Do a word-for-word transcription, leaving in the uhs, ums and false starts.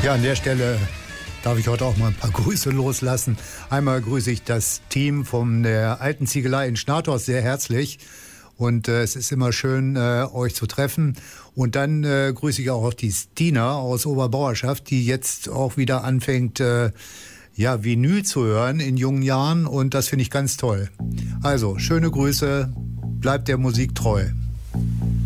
Ja, an der Stelle darf ich heute auch mal ein paar Grüße loslassen. Einmal grüße ich das Team von der Alten Ziegelei in Schnathorst sehr herzlich. Und äh, es ist immer schön, äh, euch zu treffen. Und dann äh, grüße ich auch die Stina aus Oberbauerschaft, die jetzt auch wieder anfängt, äh, ja, Vinyl zu hören in jungen Jahren. Und das finde ich ganz toll. Also, schöne Grüße, bleibt der Musik treu.